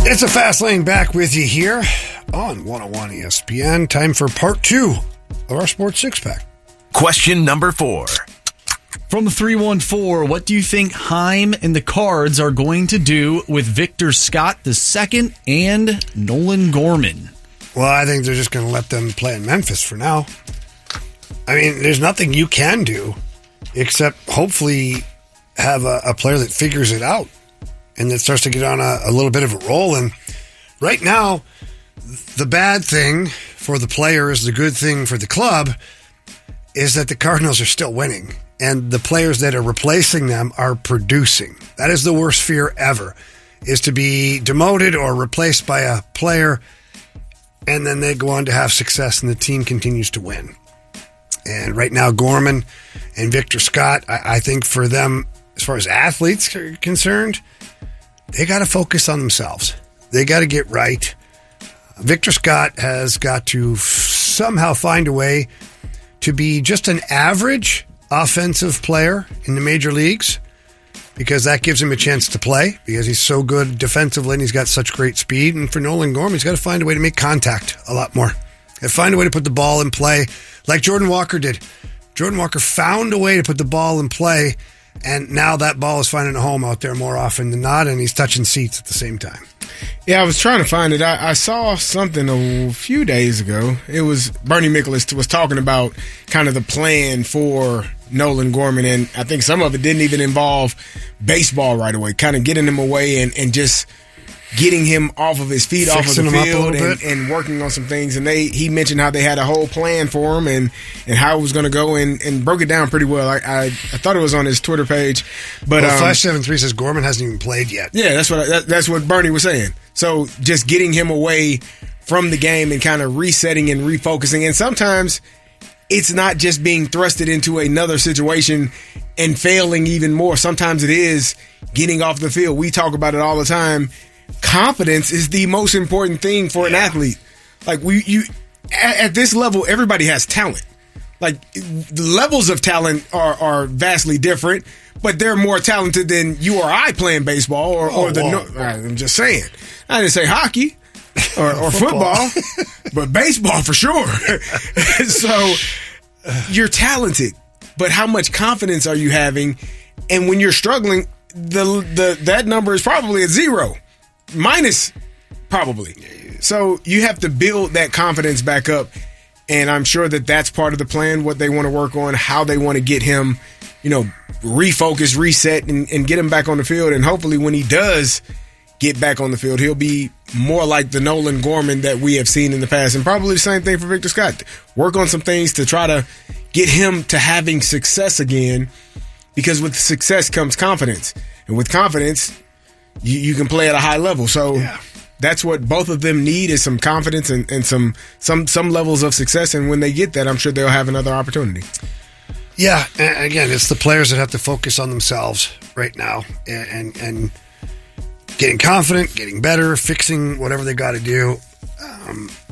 It's a Fast Lane back with you here on 101 ESPN. Time for part 2 of our Sports Six Pack. Question number 4. From the 314, what do you think Heim and the Cards are going to do with Victor Scott II and Nolan Gorman? Well, I think they're just going to let them play in Memphis for now. I mean, there's nothing you can do except hopefully have a player that figures it out and that starts to get on a little bit of a roll. And right now, the bad thing for the players, the good thing for the club, is that the Cardinals are still winning. And the players that are replacing them are producing. That is the worst fear ever, is to be demoted or replaced by a player, and then they go on to have success and the team continues to win. And right now, Gorman and Victor Scott, I think for them, as far as athletes are concerned, they got to focus on themselves. They got to get right. Victor Scott has got to somehow find a way to be just an average offensive player in the major leagues, because that gives him a chance to play, because he's so good defensively and he's got such great speed. And for Nolan Gorman, he's got to find a way to make contact a lot more. And find a way to put the ball in play like Jordan Walker did. Jordan Walker found a way to put the ball in play, and now that ball is finding a home out there more often than not, and he's touching seats at the same time. Yeah, I was trying to find it. I saw something a few days ago. It was Bernie Miklasz was talking about kind of the plan for Nolan Gorman, and I think some of it didn't even involve baseball right away, kind of getting him away and just getting him off of his feet, Fixing off of the him field, and working on some things. And he mentioned how they had a whole plan for him and how it was going to go, and broke it down pretty well. I thought it was on his Twitter page. But Flash 73 says Gorman hasn't even played yet. Yeah, that's what Bernie was saying. So just getting him away from the game and kind of resetting and refocusing. And sometimes it's not just being thrusted into another situation and failing even more. Sometimes it is getting off the field. We talk about it all the time. Confidence is the most important thing for an athlete. Like at this level, everybody has talent. Like the levels of talent are vastly different, but they're more talented than you or I playing baseball I'm just saying. I didn't say hockey or football, but baseball for sure. So you're talented, but how much confidence are you having? And when you're struggling, that number is probably at 0. Minus, probably. So you have to build that confidence back up, and I'm sure that's part of the plan, what they want to work on, how they want to get him, refocus, reset, and get him back on the field. And hopefully when he does get back on the field, he'll be more like the Nolan Gorman that we have seen in the past. And probably the same thing for Victor Scott. Work on some things to try to get him to having success again, because with success comes confidence. And with confidence, you can play at a high level. So that's what both of them need, is some confidence and some levels of success. And when they get that, I'm sure they'll have another opportunity. Yeah, and again, it's the players that have to focus on themselves right now and getting confident, getting better, fixing whatever they got to do.